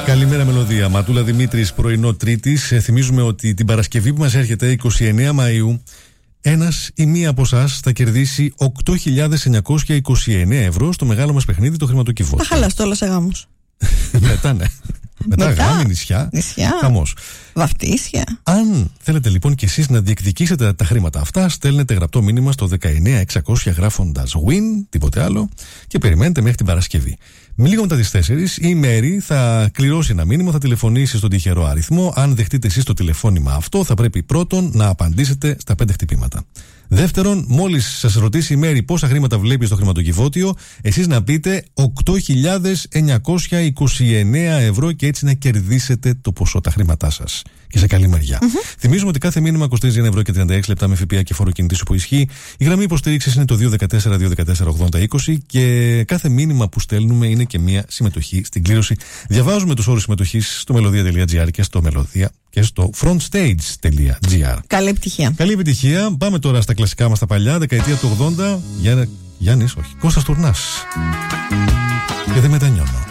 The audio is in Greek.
Καλημέρα Μελωδία. Ματούλα Δημήτρης, πρωινό Τρίτης. Θυμίζουμε ότι την Παρασκευή που μας έρχεται, 29 Μαΐου, ένας ή μία από εσάς θα κερδίσει 8.929 ευρώ στο μεγάλο μας παιχνίδι, το χρηματοκιβώτιο. Θα χαλαστώ όλα σε γάμους. Μετά, ναι. Μετά γάμοι, νησιά. Χαμός. Βαφτίσια. Αν θέλετε λοιπόν κι εσείς να διεκδικήσετε τα χρήματα αυτά, στέλνετε γραπτό μήνυμα στο 19600 γράφοντας win, τίποτε άλλο, και περιμένετε μέχρι την Παρασκευή. Με λίγο μετά τις 4 η Μέρη θα κληρώσει ένα μήνυμα, θα τηλεφωνήσει στον τυχερό αριθμό. Αν δεχτείτε εσείς το τηλεφώνημα αυτό, θα πρέπει πρώτον να απαντήσετε στα 5 χτυπήματα. Δεύτερον, μόλις σας ρωτήσει η Μέρη πόσα χρήματα βλέπει στο χρηματοκιβώτιο, εσείς να πείτε 8.929 ευρώ και έτσι να κερδίσετε το ποσό, τα χρήματά σας. Και σε καλή μεριά. Θυμίζουμε ότι κάθε μήνυμα κοστίζει 1 ευρώ και 36 λεπτά με ΦΠΑ και φόρο κινητής που ισχύει. Η γραμμή υποστήριξης είναι το 214-214-80-20 και κάθε μήνυμα που στέλνουμε είναι και μια συμμετοχή στην κλήρωση. Διαβάζουμε τους όρους συμμετοχής στο melodia.gr και στο melodia και στο frontstage.gr. Καλή επιτυχία. Καλή επιτυχία. Πάμε τώρα στα κλασικά μας τα παλιά, δεκαετία του 80. Γιάννης, όχι. Κώστας Τουρνάς. Και δεν μετανιώνω.